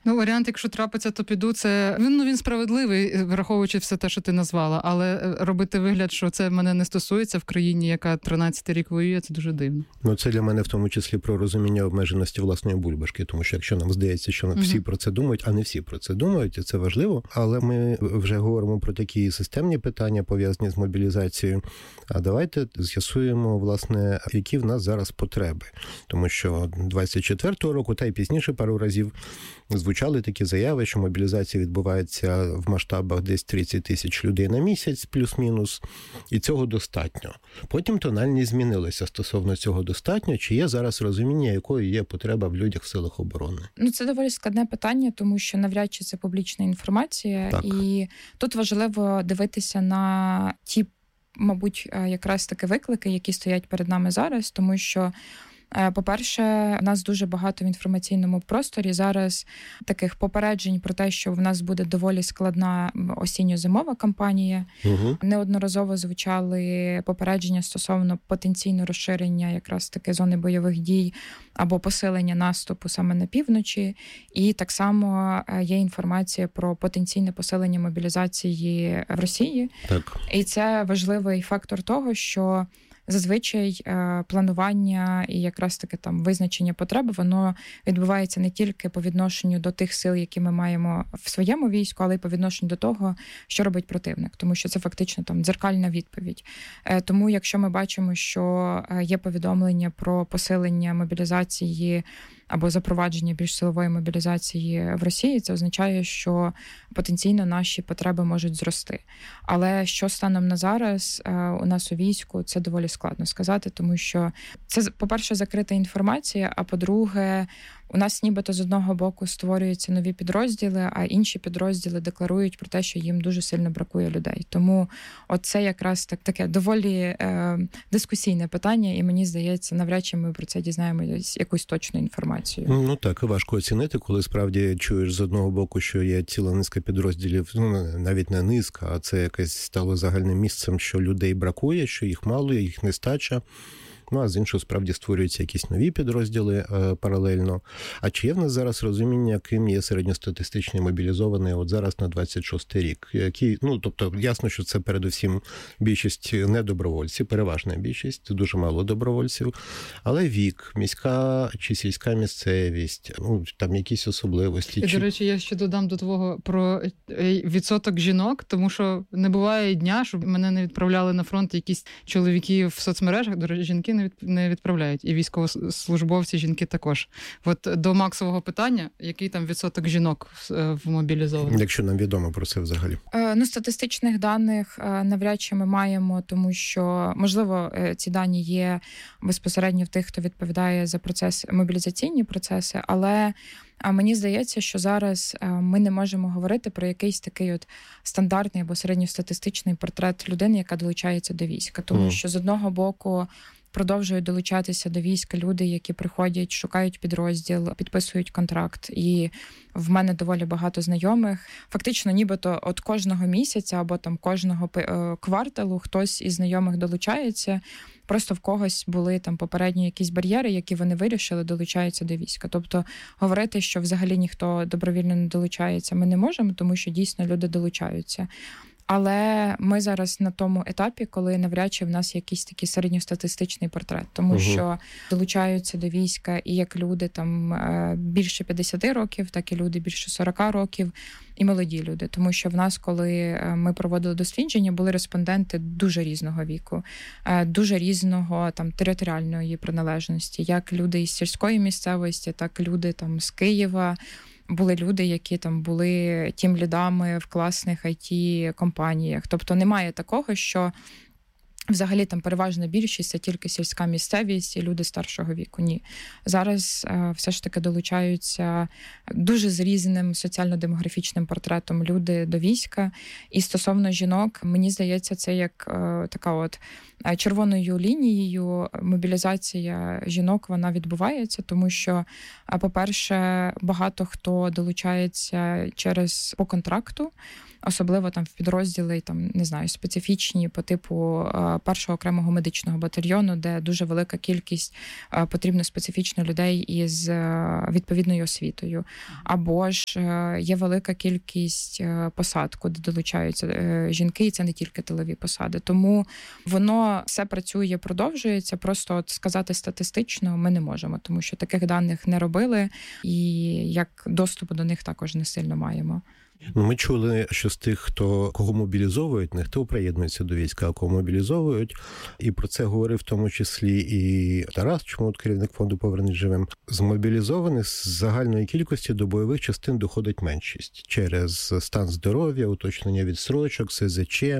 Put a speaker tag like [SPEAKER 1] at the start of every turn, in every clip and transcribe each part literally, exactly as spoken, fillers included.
[SPEAKER 1] Ну, варіант, якщо трапиться, то піду, це він, ну, він справедливий, враховуючи все те, що ти назвала, але робити вигляд, що це мене не стосується в країні, яка тринадцятий рік воює, це дуже дивно.
[SPEAKER 2] Ну, це для мене в тому числі про розуміння обмеженості власної бульбашки, тому що якщо нам здається, що всі угу. про це думають, а не всі про це думають, і це важливо, але ми вже говоримо про такі системні питання, пов'язані з мобілізацією, а давайте з'ясуємо, власне, які в нас зараз потреби, тому що двадцять четвертого року, та й пізніше пару разів звучали такі заяви, що мобілізація відбувається в масштабах десь тридцять тисяч людей на місяць, плюс-мінус, і цього достатньо. Потім тональність змінилася стосовно цього достатньо, чи є зараз розуміння, якою є потреба в людях в силах оборони?
[SPEAKER 3] Ну, це доволі складне питання, тому що навряд чи це публічна інформація, так. І тут важливо дивитися на ті, мабуть, якраз таки виклики, які стоять перед нами зараз, тому що по-перше, в нас дуже багато в інформаційному просторі зараз таких попереджень про те, що в нас буде доволі складна осінньо-зимова кампанія. Угу. Неодноразово звучали попередження стосовно потенційного розширення якраз таки зони бойових дій або посилення наступу саме на півночі. І так само є інформація про потенційне посилення мобілізації в Росії.
[SPEAKER 2] Так.
[SPEAKER 3] І це важливий фактор того, що зазвичай планування і якраз таки там визначення потреби, воно відбувається не тільки по відношенню до тих сил, які ми маємо в своєму війську, але й по відношенню до того, що робить противник, тому що це фактично там дзеркальна відповідь. Тому якщо ми бачимо, що є повідомлення про посилення мобілізації або запровадження більш силової мобілізації в Росії, це означає, що потенційно наші потреби можуть зрости. Але що станом на зараз у нас у війську, це доволі складно сказати, тому що це, по-перше, закрита інформація, а по-друге, у нас нібито з одного боку створюються нові підрозділи, а інші підрозділи декларують про те, що їм дуже сильно бракує людей. Тому оце якраз так, таке доволі е, дискусійне питання, і мені здається, навряд чи ми про це дізнаємося якусь точну інформацію.
[SPEAKER 2] Ну так, важко оцінити, коли справді чуєш з одного боку, що є ціла низка підрозділів, ну навіть не низка, а це якесь стало загальним місцем, що людей бракує, що їх мало, їх нестача. Ну, а з іншого, справді, створюються якісь нові підрозділи е, паралельно. А чи є в нас зараз розуміння, ким є середньостатистичний мобілізований от зараз на двадцять шостий рік? Які, ну, тобто, ясно, що це передусім більшість не добровольців, переважна більшість, дуже мало добровольців, але вік, міська чи сільська місцевість, ну, там якісь особливості.
[SPEAKER 1] І,
[SPEAKER 2] чи...
[SPEAKER 1] до речі, я ще додам до твого про відсоток жінок, тому що не буває дня, щоб мене не відправляли на фронт якісь чоловіки в соцмережах, до речі, жінки не відправляють. І військовослужбовці, жінки також. От до Максового питання, який там відсоток жінок в мобілізованих?
[SPEAKER 2] Якщо нам відомо про це взагалі.
[SPEAKER 3] Ну, статистичних даних навряд чи ми маємо, тому що, можливо, ці дані є безпосередньо в тих, хто відповідає за процес, мобілізаційні процеси, але мені здається, що зараз ми не можемо говорити про якийсь такий от стандартний або середньостатистичний портрет людини, яка долучається до війська. Тому mm. що з одного боку продовжують долучатися до війська люди, які приходять, шукають підрозділ, підписують контракт. І в мене доволі багато знайомих. Фактично, нібито от кожного місяця або там кожного кварталу хтось із знайомих долучається. Просто в когось були там попередні якісь бар'єри, які вони вирішили, долучаються до війська. Тобто говорити, що взагалі ніхто добровільно не долучається, ми не можемо, тому що дійсно люди долучаються. Але ми зараз на тому етапі, коли навряд чи в нас якийсь такий середньостатистичний портрет, тому угу. що долучаються до війська і як люди там більше п'ятдесят років, так і люди більше сорок років, і молоді люди. Тому що в нас, коли ми проводили дослідження, були респонденти дуже різного віку, дуже різного там територіальної приналежності, як люди із сільської місцевості, так і люди там з Києва. Були люди, які там були тімлідами в класних ай ті-компаніях. Тобто немає такого, що взагалі там переважна більшість – це тільки сільська місцевість і люди старшого віку. Ні. Зараз е, все ж таки долучаються дуже з різним соціально-демографічним портретом люди до війська. І стосовно жінок, мені здається, це як е, така от червоною лінією мобілізація жінок, вона відбувається, тому що, по-перше, багато хто долучається через по контракту, особливо там в підрозділи, там, не знаю, специфічні по типу першого окремого медичного батальйону, де дуже велика кількість потрібно специфічно людей із відповідною освітою. Або ж є велика кількість посад, куди долучаються жінки, і це не тільки тилові посади. Тому воно все працює, продовжується. Просто от сказати статистично ми не можемо, тому що таких даних не робили, і як доступу до них також не сильно маємо.
[SPEAKER 2] Ми чули, що з тих, хто кого мобілізовують, не хто приєднується до війська, а кого мобілізовують. І про це говорив в тому числі і Тарас Чмут, керівник фонду «Повернись живим». З мобілізованих з загальної кількості до бойових частин доходить меншість через стан здоров'я, уточнення відстрочок, ес зет че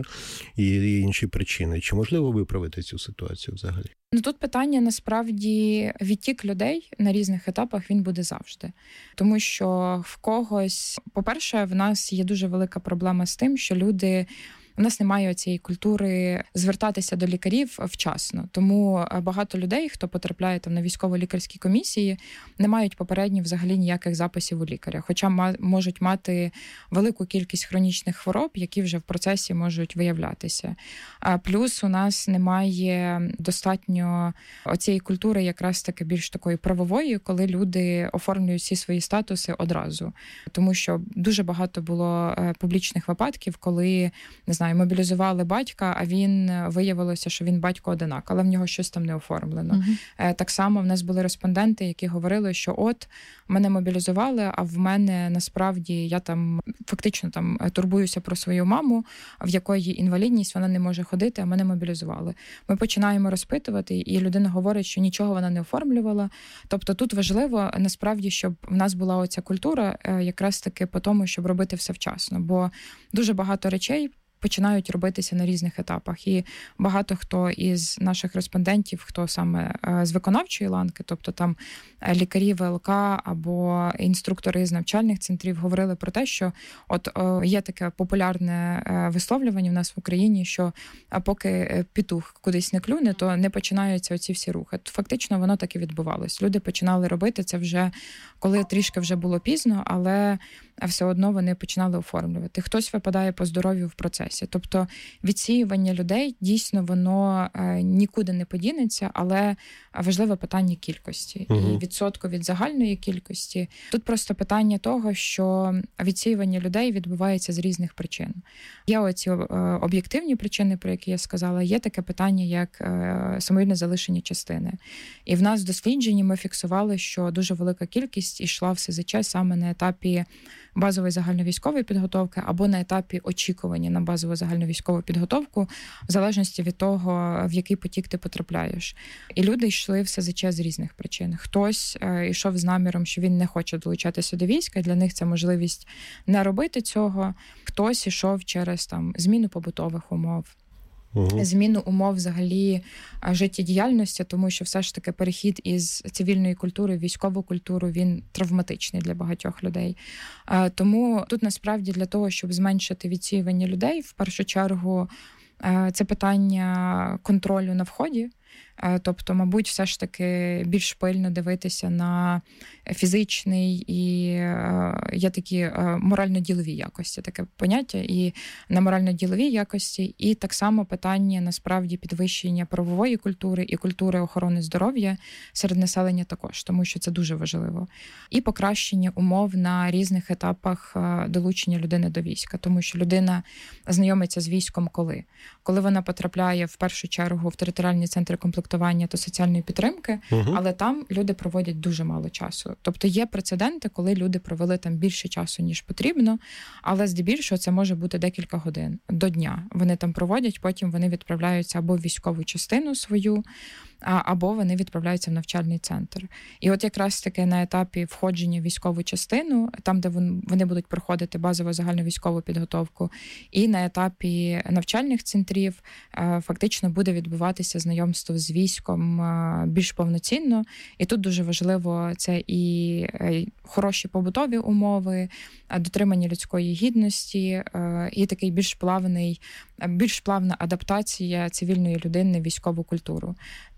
[SPEAKER 2] і інші причини. Чи можливо виправити цю ситуацію взагалі?
[SPEAKER 3] Ну, тут питання, насправді, відтік людей на різних етапах він буде завжди. Тому що в когось, по-перше, в нас є дуже велика проблема з тим, що люди... У нас немає цієї культури звертатися до лікарів вчасно. Тому багато людей, хто потрапляє там на військово-лікарські комісії, не мають попередньо взагалі ніяких записів у лікаря. Хоча можуть мати велику кількість хронічних хвороб, які вже в процесі можуть виявлятися. А плюс у нас немає достатньо оцієї культури якраз таки більш такої правової, коли люди оформлюють всі свої статуси одразу. Тому що дуже багато було публічних випадків, коли, не знаю, мобілізували батька, а він виявилося, що він батько-одинак, але в нього щось там не оформлено. Uh-huh. Так само в нас були респонденти, які говорили, що от мене мобілізували, а в мене насправді я там фактично там турбуюся про свою маму, в якої інвалідність, вона не може ходити, а мене мобілізували. Ми починаємо розпитувати, і людина говорить, що нічого вона не оформлювала. Тобто тут важливо насправді, щоб в нас була оця культура якраз таки по тому, щоб робити все вчасно, бо дуже багато речей починають робитися на різних етапах. І багато хто із наших респондентів, хто саме з виконавчої ланки, тобто там лікарі ВЛК або інструктори з навчальних центрів, говорили про те, що от є таке популярне висловлювання в нас в Україні, що поки петух кудись не клюне, то не починаються оці всі рухи. Фактично воно так і відбувалось. Люди починали робити це вже, коли трішки вже було пізно, але все одно вони починали оформлювати. Хтось випадає по здоров'ю в процесі. Тобто відсіювання людей, дійсно, воно нікуди не подінеться, але важливе питання кількості. Угу. І відсотку від загальної кількості. Тут просто питання того, що відсіювання людей відбувається з різних причин. Є оці об'єктивні причини, про які я сказала, є таке питання, як самовільне залишення частини. І в нас в дослідженні ми фіксували, що дуже велика кількість йшла в ес зет че саме на етапі базової загальновійськової підготовки або на етапі очікування на базову загальновійськову підготовку, в залежності від того, в який потік ти потрапляєш. І люди йшли в ес зет че з різних причин. Хтось е, йшов з наміром, що він не хоче долучатися до війська, для них це можливість не робити цього. Хтось йшов через там зміну побутових умов, Угу. зміну умов взагалі життєдіяльності, тому що все ж таки перехід із цивільної культури в військову культуру, він травматичний для багатьох людей. Тому тут насправді для того, щоб зменшити відсіювання людей, в першу чергу це питання контролю на вході. Тобто, мабуть, все ж таки більш пильно дивитися на фізичний і є такі морально-ділові якості, таке поняття, і на морально-ділові якості, і так само питання, насправді, підвищення правової культури і культури охорони здоров'я серед населення також, тому що це дуже важливо. І покращення умов на різних етапах долучення людини до війська, тому що людина знайомиться з військом коли? Коли вона потрапляє в першу чергу в територіальні центри комплектування та соціальної підтримки, угу. але там люди проводять дуже мало часу. Тобто є прецеденти, коли люди провели там більше часу, ніж потрібно, але здебільшого це може бути декілька годин до дня. Вони там проводять, потім вони відправляються або в військову частину свою, або вони відправляються в навчальний центр. І от якраз таки на етапі входження в військову частину, там, де вони будуть проходити базову загальновійськову підготовку, і на етапі навчальних центрів фактично буде відбуватися знайомство з військом більш повноцінно. І тут дуже важливо це і хороші побутові умови, дотримання людської гідності, і такий більш плавний, більш плавна адаптація цивільної людини в військову культуру.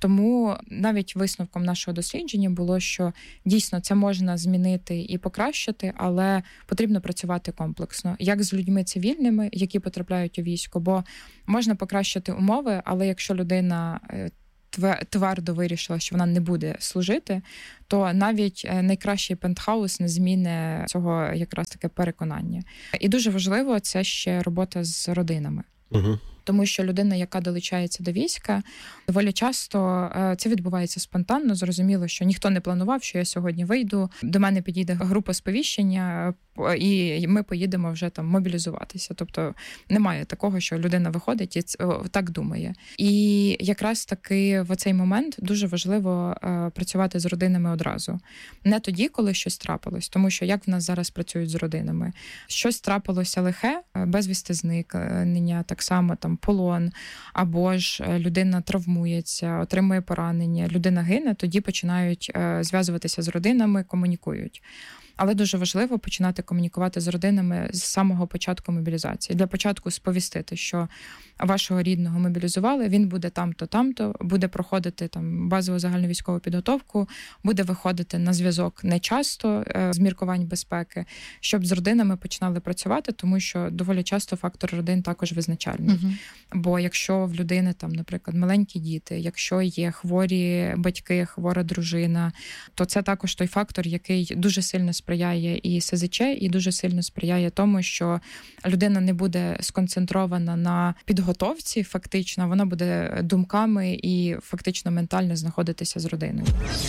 [SPEAKER 3] Тому навіть висновком нашого дослідження було, що дійсно це можна змінити і покращити, але потрібно працювати комплексно. Як з людьми цивільними, які потрапляють у військо, бо можна покращити умови, але якщо людина твердо вирішила, що вона не буде служити, то навіть найкращий пентхаус не зміни цього якраз таке переконання. І дуже важливо це ще робота з родинами. Угу. Тому що людина, яка долучається до війська, доволі часто це відбувається спонтанно. Зрозуміло, що ніхто не планував, що я сьогодні вийду, до мене підійде група сповіщення, і ми поїдемо вже там мобілізуватися. Тобто немає такого, що людина виходить і так думає. І якраз таки в цей момент дуже важливо працювати з родинами одразу. Не тоді, коли щось трапилось, тому що як в нас зараз працюють з родинами? Щось трапилося лихе, безвісти зникнення, так само там полон, або ж людина травмується, отримує поранення, людина гине, тоді починають зв'язуватися з родинами, комунікують. Але дуже важливо починати комунікувати з родинами з самого початку мобілізації. Для початку сповістити, що вашого рідного мобілізували, він буде там-то, там-то, буде проходити там базову загальновійськову підготовку, буде виходити на зв'язок не часто з міркувань безпеки, щоб з родинами починали працювати, тому що доволі часто фактор родин також визначальний. Uh-huh. Бо якщо в людини там, наприклад, маленькі діти, якщо є хворі батьки, хвора дружина, то це також той фактор, який дуже сильно сприяє і СЗЧ, і дуже сильно сприяє тому, що людина не буде сконцентрована на підготовці, фактично, вона буде думками і фактично ментально знаходитися з родиною.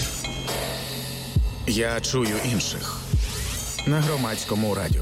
[SPEAKER 4] Я чую інших на Громадському радіо.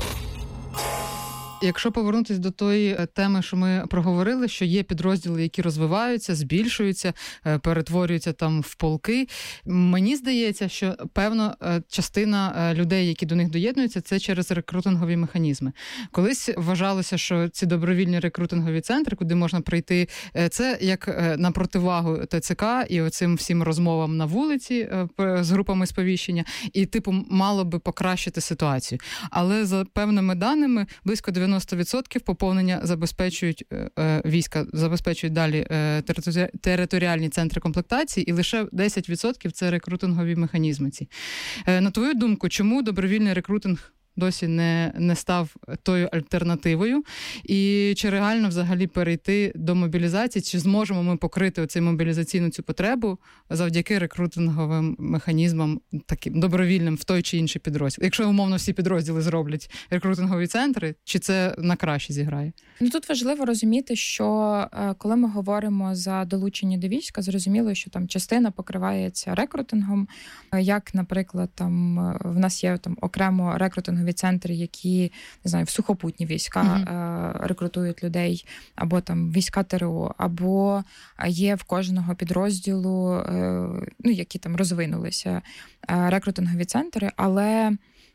[SPEAKER 1] Якщо повернутися до тої теми, що ми проговорили, що є підрозділи, які розвиваються, збільшуються, перетворюються там в полки, мені здається, що певно частина людей, які до них доєднуються, це через рекрутингові механізми. Колись вважалося, що ці добровільні рекрутингові центри, куди можна прийти, це як на противагу ТЦК і оцим всім розмовам на вулиці з групами сповіщення, і типу мало би покращити ситуацію. Але за певними даними, близько дев'яносто відсотків поповнення забезпечують е, війська, забезпечують далі е, територи... територіальні центри комплектації, і лише десять відсотків це рекрутингові механізми ці. Е, на твою думку, чому добровільний рекрутинг досі не, не став тою альтернативою? І чи реально взагалі перейти до мобілізації? Чи зможемо ми покрити оцю мобілізаційну цю потребу завдяки рекрутинговим механізмам, таким добровільним в той чи інший підрозділ? Якщо, умовно, всі підрозділи зроблять рекрутингові центри, чи це на краще зіграє?
[SPEAKER 3] Ну, тут важливо розуміти, що коли ми говоримо за долучення до війська, зрозуміло, що там частина покривається рекрутингом, як, наприклад, там в нас є там окремо рекрутингові центри, які, не знаю, в сухопутні війська mm-hmm. рекрутують людей, або там війська ТРО, або є в кожного підрозділу, ну, які там розвинулися, рекрутингові центри, але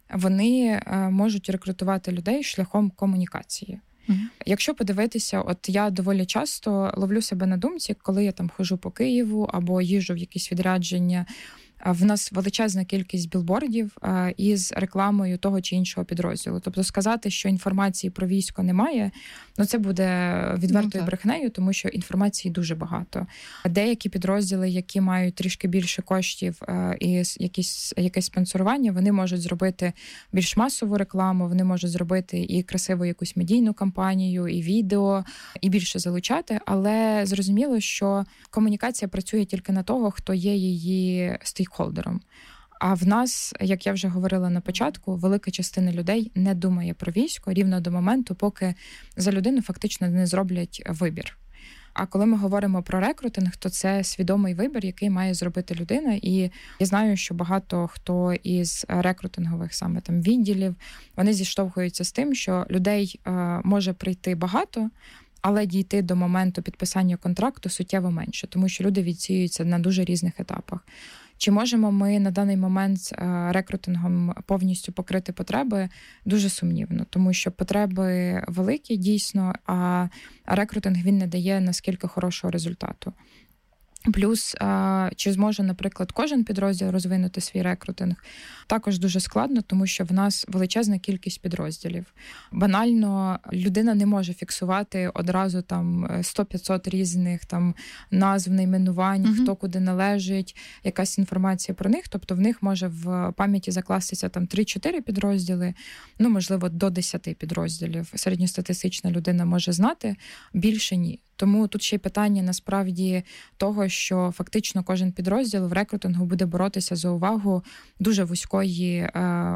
[SPEAKER 3] вони можуть рекрутувати людей шляхом комунікації. Mm-hmm. Якщо подивитися, от я доволі часто ловлю себе на думці, коли я там хожу по Києву або їжджу в якісь відрядження, в нас величезна кількість білбордів із рекламою того чи іншого підрозділу. Тобто сказати, що інформації про військо немає, ну це буде відвертою ну, брехнею, тому що інформації дуже багато. Деякі підрозділи, які мають трішки більше коштів і якісь, якесь спонсорування, вони можуть зробити більш масову рекламу, вони можуть зробити і красиву якусь медійну кампанію, і відео, і більше залучати, але зрозуміло, що комунікація працює тільки на того, хто є її стейкхолдером. А в нас, як я вже говорила на початку, велика частина людей не думає про військо рівно до моменту, поки за людину фактично не зроблять вибір. А коли ми говоримо про рекрутинг, то це свідомий вибір, який має зробити людина. І я знаю, що багато хто із рекрутингових саме там відділів, вони зіштовхуються з тим, що людей е, може прийти багато, але дійти до моменту підписання контракту суттєво менше, тому що люди відсіюються на дуже різних етапах. Чи можемо ми на даний момент рекрутингом повністю покрити потреби? Дуже сумнівно, тому що потреби великі дійсно, а рекрутинг він не дає наскільки хорошого результату. Плюс, чи зможе, наприклад, кожен підрозділ розвинути свій рекрутинг, також дуже складно, тому що в нас величезна кількість підрозділів. Банально, людина не може фіксувати одразу там сто-п'ятсот різних там назв, найменувань, mm-hmm. хто куди належить, якась інформація про них. Тобто в них може в пам'яті закластися там три-чотири підрозділи, ну, можливо, до десяти підрозділів. Середньостатистична людина може знати, більше ні. Тому тут ще й питання, насправді, того, що фактично кожен підрозділ в рекрутингу буде боротися за увагу дуже вузької е,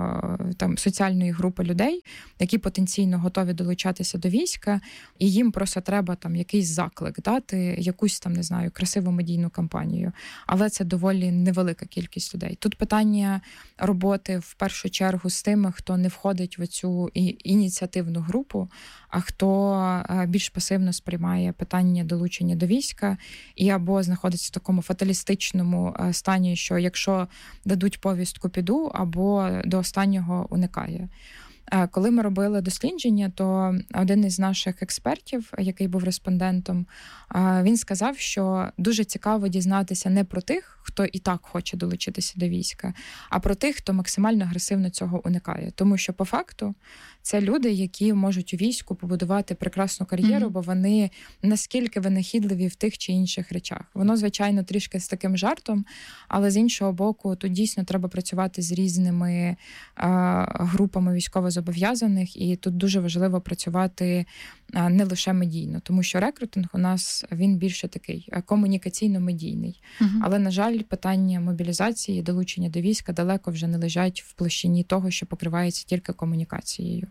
[SPEAKER 3] там, соціальної групи людей, які потенційно готові долучатися до війська, і їм просто треба там якийсь заклик дати, якусь там, не знаю, красиву медійну кампанію. Але це доволі невелика кількість людей. Тут питання роботи в першу чергу з тими, хто не входить в цю ініціативну групу, а хто більш пасивно сприймає питання долучення до війська і або знаходиться в такому фаталістичному стані, що якщо дадуть повістку, піду, або до останнього уникає. Коли ми робили дослідження, то один із наших експертів, який був респондентом, він сказав, що дуже цікаво дізнатися не про тих, хто і так хоче долучитися до війська, а про тих, хто максимально агресивно цього уникає. Тому що, по факту, це люди, які можуть у війську побудувати прекрасну кар'єру, mm-hmm. бо вони наскільки винахідливі в тих чи інших речах. Воно, звичайно, трішки з таким жартом, але з іншого боку, тут дійсно треба працювати з різними а, групами військовозобов'язаних, і тут дуже важливо працювати а, не лише медійно, тому що рекрутинг у нас, він більше такий комунікаційно-медійний. Mm-hmm. Але, на жаль, питання мобілізації, долучення до війська далеко вже не лежать в площині того, що покривається тільки комунікацією.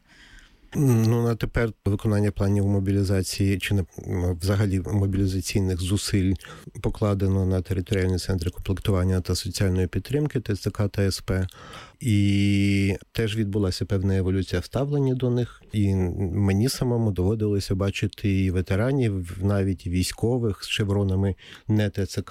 [SPEAKER 2] Ну, на тепер виконання планів мобілізації чи взагалі мобілізаційних зусиль покладено на територіальні центри комплектування та соціальної підтримки ТЦК та СП. І теж відбулася певна еволюція в ставленні до них. І мені самому доводилося бачити і ветеранів, навіть і військових з шевронами не ТЦК,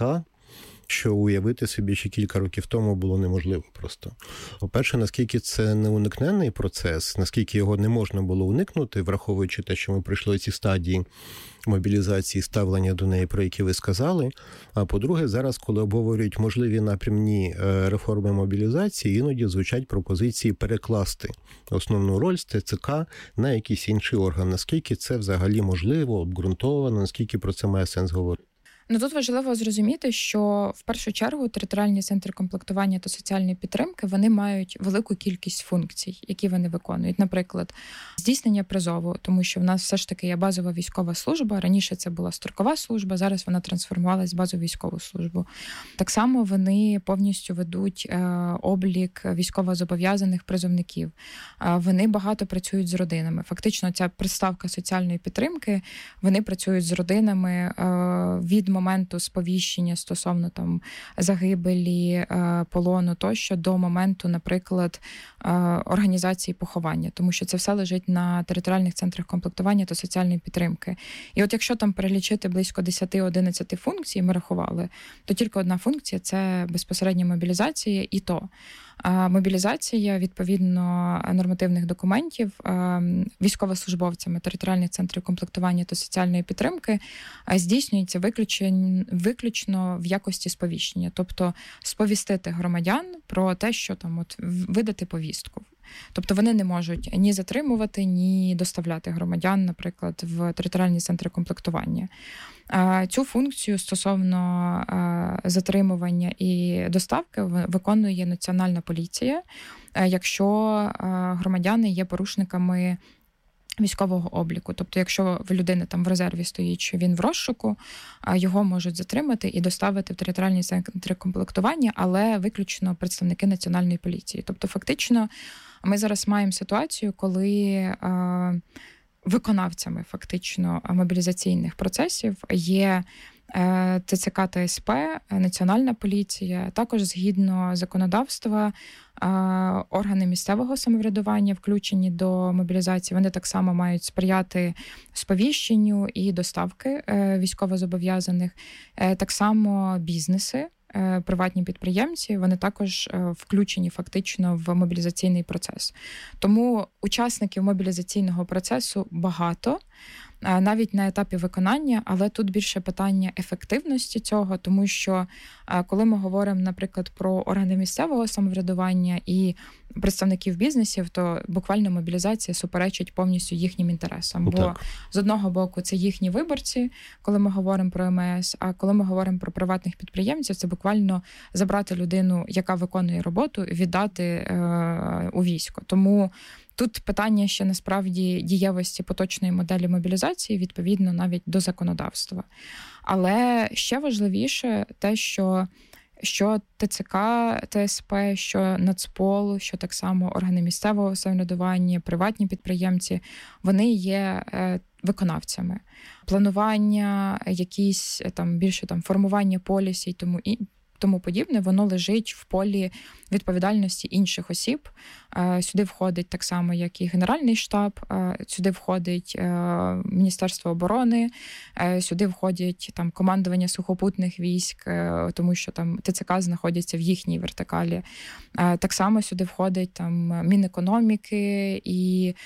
[SPEAKER 2] що уявити собі ще кілька років тому було неможливо просто. По-перше, наскільки це неуникненний процес, наскільки його не можна було уникнути, враховуючи те, що ми пройшли ці стадії мобілізації, ставлення до неї, про які ви сказали. А по-друге, зараз, коли обговорюють можливі напрямні реформи мобілізації, іноді звучать пропозиції перекласти основну роль з ТЦК на якийсь інший орган. Наскільки це взагалі можливо, обґрунтовано, наскільки про це має сенс говорити?
[SPEAKER 3] Ну, тут важливо зрозуміти, що в першу чергу територіальні центри комплектування та соціальної підтримки, вони мають велику кількість функцій, які вони виконують. Наприклад, здійснення призову, тому що в нас все ж таки є базова військова служба. Раніше це була строкова служба, зараз вона трансформувалась в базову військову службу. Так само вони повністю ведуть е, облік військовозобов'язаних призовників. Е, вони багато працюють з родинами. Фактично, ця приставка соціальної підтримки, вони працюють з родинами е, від моменту сповіщення стосовно там загибелі, полону тощо до моменту, наприклад, організації поховання, тому що це все лежить на територіальних центрах комплектування та соціальної підтримки. І от якщо там перелічити близько десять-одинадцять функцій, ми рахували, то тільки одна функція – це безпосередня мобілізація, і то мобілізація, відповідно, нормативних документів військовослужбовцями територіальних центрів комплектування та соціальної підтримки здійснюється виключно, виключно в якості сповіщення. Тобто сповістити громадян про те, що там от видати повістку. Тобто вони не можуть ні затримувати, ні доставляти громадян, наприклад, в територіальні центри комплектування. Цю функцію стосовно затримування і доставки виконує Національна поліція, якщо громадяни є порушниками військового обліку. Тобто, якщо в людини там в резерві стоїть, що він в розшуку, його можуть затримати і доставити в територіальні центри комплектування, але виключно представники Національної поліції. Тобто, фактично, ми зараз маємо ситуацію, коли виконавцями фактично мобілізаційних процесів є ТЦК та СП, Національна поліція, також згідно законодавства органи місцевого самоврядування, включені до мобілізації, вони так само мають сприяти сповіщенню і доставки військовозобов'язаних. Так само бізнеси, приватні підприємці, вони також включені фактично в мобілізаційний процес. Тому учасників мобілізаційного процесу багато. навіть на етапі виконання, але тут більше питання ефективності цього, тому що коли ми говоримо, наприклад, про органи місцевого самоврядування і представників бізнесів, то буквально мобілізація суперечить повністю їхнім інтересам. Бо
[SPEAKER 2] так.
[SPEAKER 3] з одного боку це їхні виборці, коли ми говоримо про ем ес, а коли ми говоримо про приватних підприємців, це буквально забрати людину, яка виконує роботу, віддати е, у військо. Тому тут питання ще насправді дієвості поточної моделі мобілізації, відповідно навіть до законодавства. Але ще важливіше те, що що ТЦК, ТСП, що Нацпол, що так само органи місцевого самоврядування, приватні підприємці, вони є е, виконавцями. Планування, якісь там більше там формування полісів, тому і тому подібне, воно лежить в полі відповідальності інших осіб. Сюди входить так само, як і Генеральний штаб, сюди входить Міністерство оборони, сюди входять там командування сухопутних військ, тому що там ТЦК знаходяться в їхній вертикалі. Так само сюди входить там Мінекономіки і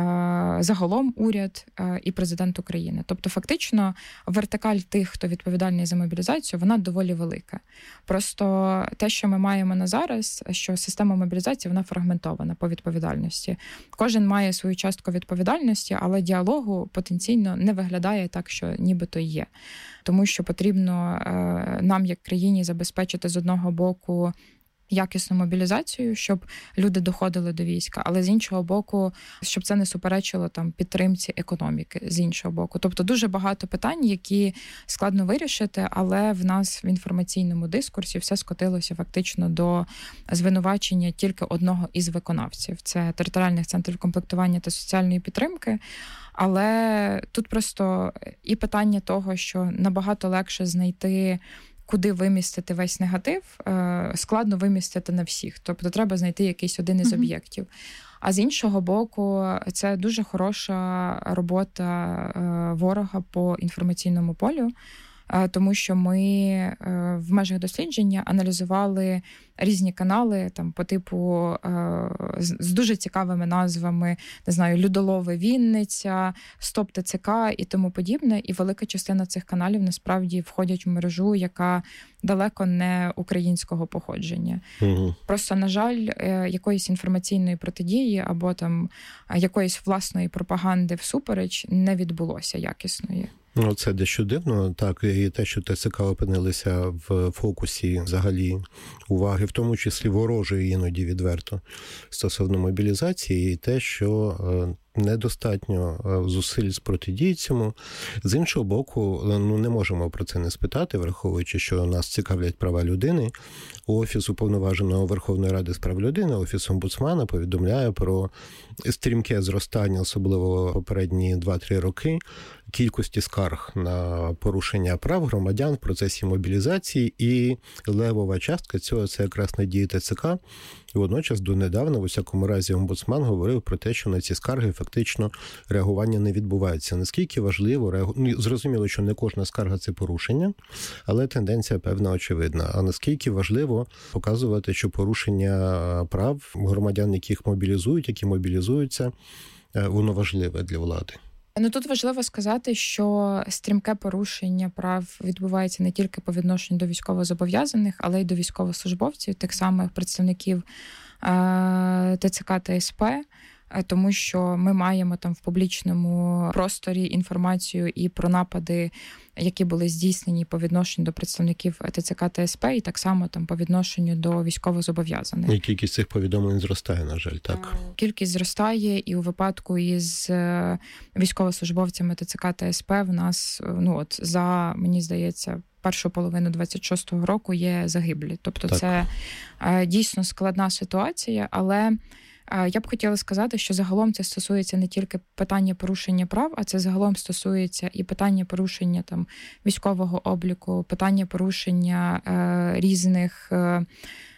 [SPEAKER 3] загалом уряд і президент України. Тобто фактично вертикаль тих, хто відповідальний за мобілізацію, вона доволі велика. Просто те, що ми маємо на зараз, що система мобілізації, вона фрагментована по відповідальності. Кожен має свою частку відповідальності, але діалогу потенційно не виглядає так, що нібито є. Тому що потрібно нам, як країні, забезпечити з одного боку якісну мобілізацію, щоб люди доходили до війська, але з іншого боку, щоб це не суперечило там підтримці економіки, з іншого боку. Тобто дуже багато питань, які складно вирішити, але в нас в інформаційному дискурсі все скотилося фактично до звинувачення тільки одного із виконавців. Це територіальних центрів комплектування та соціальної підтримки. Але тут просто і питання того, що набагато легше знайти, куди вимістити весь негатив, складно вимістити на всіх. Тобто треба знайти якийсь один із mm-hmm. об'єктів. А з іншого боку, це дуже хороша робота ворога по інформаційному полю, тому що ми в межах дослідження аналізували різні канали там по типу з дуже цікавими назвами, не знаю, Людолови Вінниця, Стоп ТЦК і тому подібне. І велика частина цих каналів насправді входять в мережу, яка далеко не українського походження. Угу. Просто, на жаль, якоїсь інформаційної протидії або там якоїсь власної пропаганди всупереч не відбулося якісної.
[SPEAKER 2] Ну, це дещо дивно, так, і те, що ТЦК опинилися в фокусі взагалі уваги, в тому числі ворожої іноді відверто, стосовно мобілізації, і те, що недостатньо зусиль з протидії цьому. З іншого боку, ну не можемо про це не спитати, враховуючи, що нас цікавлять права людини. Офіс Уповноваженого Верховної Ради з прав людини, Офіс омбудсмана повідомляє про стрімке зростання, особливо попередні два-три роки, кількості скарг на порушення прав громадян в процесі мобілізації, і левова частка цього – це якраз надії ТЦК. І водночас донедавна, в усякому разі, омбудсман говорив про те, що на ці скарги фактично реагування не відбувається. Наскільки важливо реагувати? Зрозуміло, що не кожна скарга – це порушення, але тенденція певна очевидна. А наскільки важливо показувати, що порушення прав громадян, яких мобілізують, які мобілізуються, воно важливе для влади?
[SPEAKER 3] Ну, тут важливо сказати, що стрімке порушення прав відбувається не тільки по відношенню до військовозобов'язаних, але й до військовослужбовців, тих самих представників ТЦК та СП, тому що ми маємо там в публічному просторі інформацію і про напади, які були здійснені по відношенню до представників ТЦК та СП, і так само там по відношенню до військовозобов'язаних.
[SPEAKER 2] І кількість цих повідомлень зростає, на жаль, так?
[SPEAKER 3] Кількість зростає, і у випадку із військовослужбовцями ТЦК та СП в нас, ну от за, мені здається, першу половину двадцять шостого року є загиблі. Тобто так. Це дійсно складна ситуація, але я б хотіла сказати, що загалом це стосується не тільки питання порушення прав, а це загалом стосується і питання порушення там військового обліку, питання порушення е, різних е,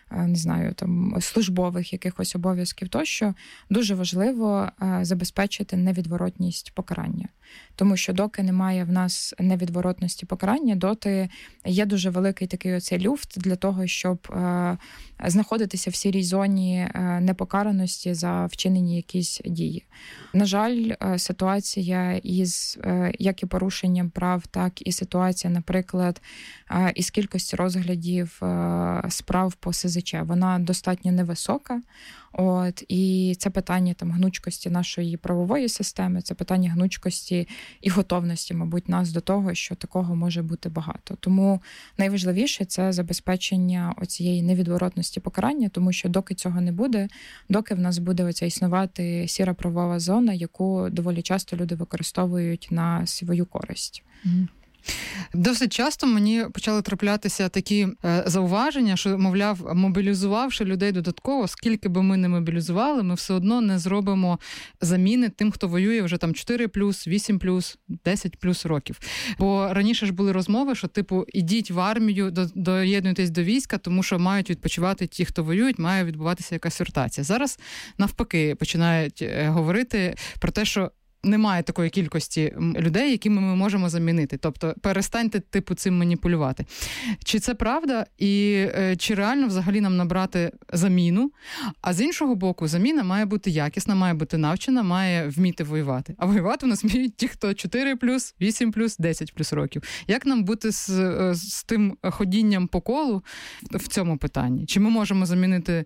[SPEAKER 3] не знаю, там службових якихось обов'язків тощо, дуже важливо забезпечити невідворотність покарання. Тому що доки немає в нас невідворотності покарання, доти є дуже великий такий оцей люфт для того, щоб е, знаходитися в сірій зоні е, непокараності за вчинені якісь дії. На жаль, е, ситуація із е, як і порушенням прав, так і ситуація, наприклад, е, із кількості розглядів е, справ по ес зет че, вона достатньо невисока. От, і це питання там гнучкості нашої правової системи, це питання гнучкості і готовності, мабуть, нас до того, що такого може бути багато. Тому найважливіше – це забезпечення оцієї невідворотності покарання, тому що доки цього не буде, доки в нас буде оця існувати сіра правова зона, яку доволі часто люди використовують на свою користь.
[SPEAKER 1] Mm-hmm. Досить часто мені почали траплятися такі е, зауваження, що, мовляв, мобілізувавши людей додатково, скільки би ми не мобілізували, ми все одно не зробимо заміни тим, хто воює вже там чотири плюс, вісім плюс, десять плюс років. Бо раніше ж були розмови, що, типу, ідіть в армію, до, доєднуйтесь до війська, тому що мають відпочивати ті, хто воюють, має відбуватися якась ротація. Зараз, навпаки, починають е, говорити про те, що немає такої кількості людей, якими ми можемо замінити. Тобто перестаньте, типу, цим маніпулювати. Чи це правда? І е, чи реально взагалі нам набрати заміну? А з іншого боку, заміна має бути якісна, має бути навчена, має вміти воювати. А воювати у нас вміють ті, хто чотири плюс, вісім плюс, десять плюс років. Як нам бути з, з тим ходінням по колу в цьому питанні? Чи ми можемо замінити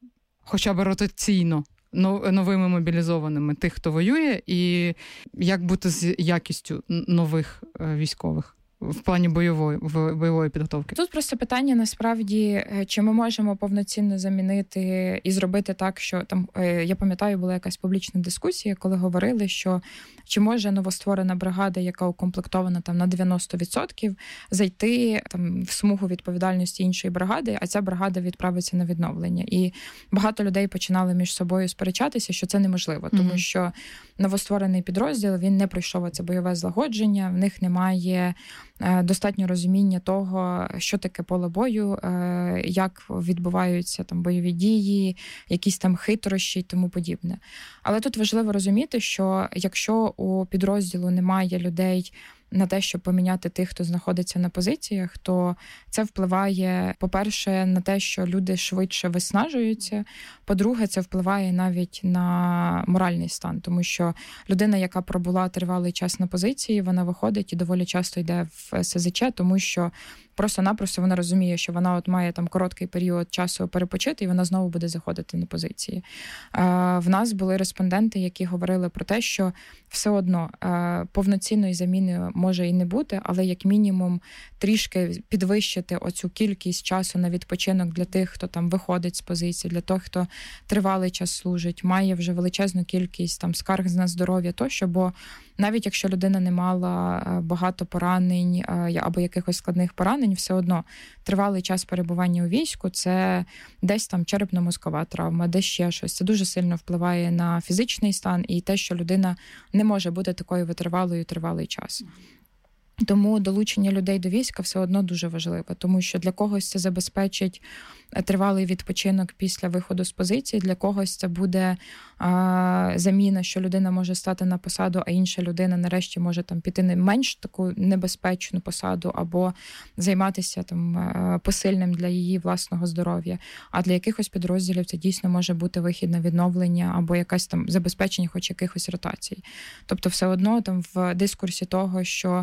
[SPEAKER 1] хоча б ротаційно новими мобілізованими тих, хто воює, і як бути з якістю нових військових в плані бойової, бойової підготовки?
[SPEAKER 3] Тут просто питання, насправді, чи ми можемо повноцінно замінити і зробити так, що там, я пам'ятаю, була якась публічна дискусія, коли говорили, що чи може новостворена бригада, яка укомплектована там на дев'яносто відсотків, зайти там в смугу відповідальності іншої бригади, а ця бригада відправиться на відновлення. І багато людей починали між собою сперечатися, що це неможливо, тому mm-hmm. що новостворений підрозділ, він не пройшов це бойове злагодження, в них немає достатньо розуміння того, що таке поле бою, як відбуваються там бойові дії, якісь там хитрощі і тому подібне. Але тут важливо розуміти, що якщо у підрозділу немає людей на те, щоб поміняти тих, хто знаходиться на позиціях, то це впливає, по-перше, на те, що люди швидше виснажуються, по-друге, це впливає навіть на моральний стан, тому що людина, яка пробула тривалий час на позиції, вона виходить і доволі часто йде в ес зет че, тому що просто-напросто вона розуміє, що вона от має там короткий період часу перепочити, і вона знову буде заходити на позиції. В нас були респонденти, які говорили про те, що все одно повноцінної заміни може і не бути, але як мінімум трішки підвищити оцю кількість часу на відпочинок для тих, хто там виходить з позиції, для тих, хто тривалий час служить, має вже величезну кількість там скарг на здоров'я тощо, бо навіть якщо людина не мала багато поранень або якихось складних поранень, все одно тривалий час перебування у війську – це десь там черепно-мозкова травма, десь ще щось. Це дуже сильно впливає на фізичний стан і те, що людина не може бути такою витривалою тривалий час. Тому долучення людей до війська все одно дуже важливо, тому що для когось це забезпечить тривалий відпочинок після виходу з позиції, для когось це буде а, заміна, що людина може стати на посаду, а інша людина нарешті може там піти на менш таку небезпечну посаду або займатися там посильним для її власного здоров'я. А для якихось підрозділів це дійсно може бути вихід на відновлення або якась там забезпечення хоч якихось ротацій. Тобто все одно там в дискурсі того, що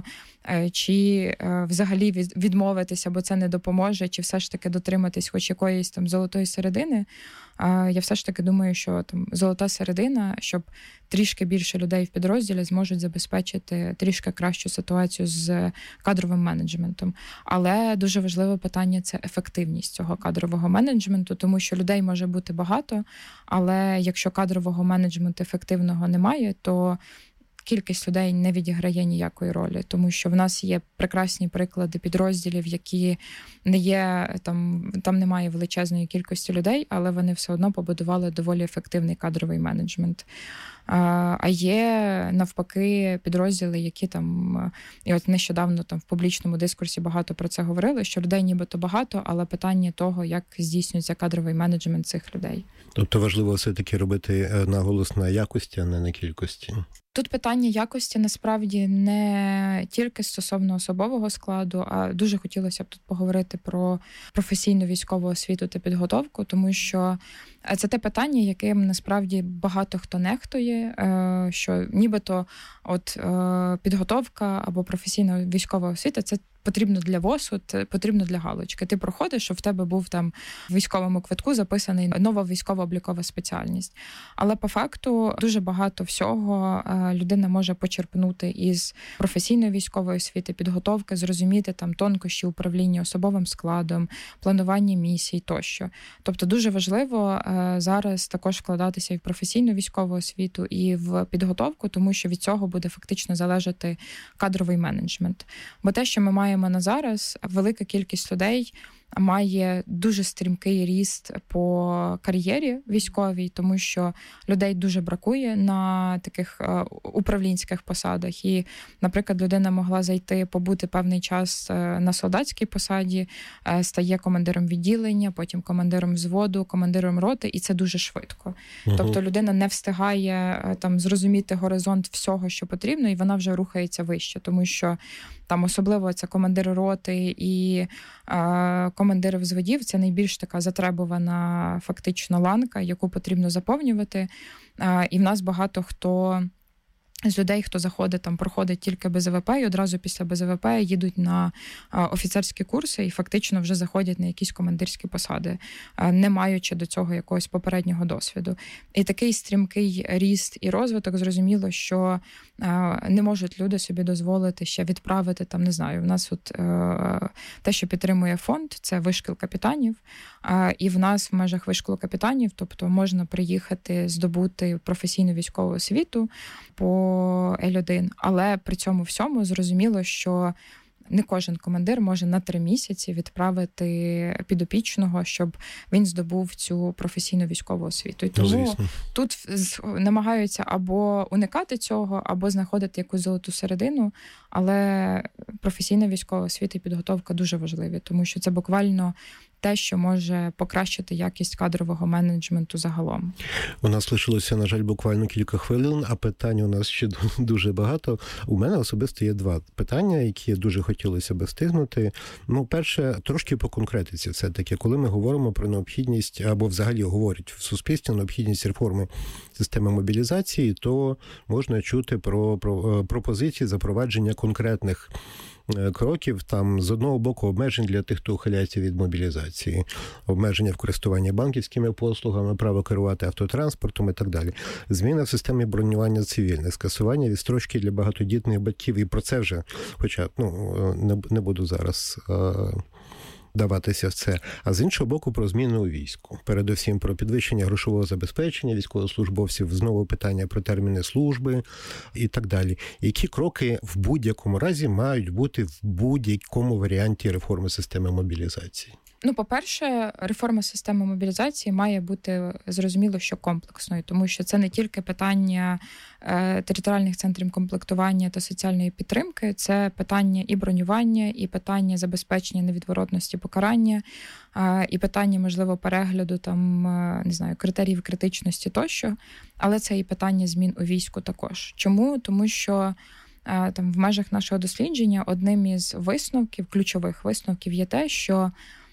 [SPEAKER 3] чи взагалі відмовитися, бо це не допоможе, чи все ж таки дотриматись хоч якоїсь там золотої середини, я все ж таки думаю, що там золота середина, щоб трішки більше людей в підрозділі зможуть забезпечити трішки кращу ситуацію з кадровим менеджментом. Але дуже важливе питання – це ефективність цього кадрового менеджменту, тому що людей може бути багато, але якщо кадрового менеджменту ефективного немає, то кількість людей не відіграє ніякої ролі, тому що в нас є прекрасні приклади підрозділів, які не є, там, там немає величезної кількості людей, але вони все одно побудували доволі ефективний кадровий менеджмент. А є, навпаки, підрозділи, які там, і от нещодавно там в публічному дискурсі багато про це говорили, що людей нібито багато, але питання того, як здійснюється кадровий менеджмент цих людей.
[SPEAKER 2] Тобто важливо все-таки робити наголос на якості, а не на кількості?
[SPEAKER 3] Тут питання якості насправді не тільки стосовно особового складу, а дуже хотілося б тут поговорити про професійну військову освіту та підготовку, тому що це те питання, яким насправді багато хто нехтує, що нібито от підготовка або професійна військова освіта – це потрібно для ВОСу, потрібно для галочки. Ти проходиш, щоб в тебе був там в військовому квитку записаний нова військово-облікова спеціальність. Але по факту дуже багато всього людина може почерпнути із професійної військової освіти, підготовки, зрозуміти там тонкощі управління особовим складом, планування місій тощо. Тобто дуже важливо зараз також вкладатися і в професійну військову освіту, і в підготовку, тому що від цього буде фактично залежати кадровий менеджмент. Бо те, що ми маємо на зараз, велика кількість людей має дуже стрімкий ріст по кар'єрі військовій, тому що людей дуже бракує на таких управлінських посадах. І, наприклад, людина могла зайти, побути певний час на солдатській посаді, стає командиром відділення, потім командиром взводу, командиром роти, і це дуже швидко. Угу. Тобто людина не встигає там зрозуміти горизонт всього, що потрібно, і вона вже рухається вище, тому що там особливо це командири роти і е, командири взводів, це найбільш така затребувана фактично ланка, яку потрібно заповнювати. Е, і в нас багато хто з людей, хто заходить, там проходить тільки Б З В П, і одразу після Б З В П їдуть на офіцерські курси і фактично вже заходять на якісь командирські посади, не маючи до цього якогось попереднього досвіду. І такий стрімкий ріст і розвиток, зрозуміло, що не можуть люди собі дозволити ще відправити, там, не знаю, в нас от те, що підтримує фонд, це вишкіл капітанів, і в нас в межах вишколу капітанів, тобто можна приїхати, здобути професійну військову освіту по Л один, але при цьому всьому зрозуміло, що не кожен командир може на три місяці відправити підопічного, щоб він здобув цю професійну військову освіту. І тому Звісно. Тут намагаються або уникати цього, або знаходити якусь золоту середину, але професійна військова освіта і підготовка дуже важливі, тому що це буквально те, що може покращити якість кадрового менеджменту загалом.
[SPEAKER 2] У нас лишилося, на жаль, буквально кілька хвилин, а питань у нас ще дуже багато. У мене особисто є два питання, які дуже хотілося би встигнути. Ну, перше, трошки по конкретиці. Все-таки, коли ми говоримо про необхідність, або взагалі говорять в суспільстві необхідність реформи системи мобілізації, то можна чути про, про пропозиції запровадження конкретних кроків, там, з одного боку, обмежень для тих, хто ухиляється від мобілізації, обмеження в користуванні банківськими послугами, право керувати автотранспортом і так далі. Зміна в системі бронювання цивільних, скасування відстрочки для багатодітних батьків. І про це вже, хоча, ну, не, не буду зараз даватися в це. А з іншого боку, про зміни у війську. Передусім, про підвищення грошового забезпечення військовослужбовців, знову питання про терміни служби і так далі. Які кроки в будь-якому разі мають бути в будь-якому варіанті реформи системи мобілізації?
[SPEAKER 3] Ну, по-перше, реформа системи мобілізації має бути, зрозуміло, що комплексною, тому що це не тільки питання е, територіальних центрів комплектування та соціальної підтримки, це питання і бронювання, і питання забезпечення невідворотності покарання, е, і питання, можливо, перегляду там, е, не знаю, критеріїв критичності тощо, але це і питання змін у війську також. Чому? Тому що е, там в межах нашого дослідження одним із висновків, ключових висновків є те, що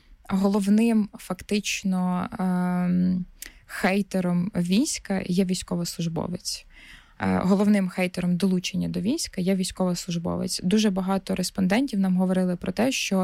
[SPEAKER 3] головним фактично ем, хейтером війська є військовослужбовець. Е, головним хейтером долучення до війська є військовослужбовець. Дуже багато респондентів нам говорили про те, що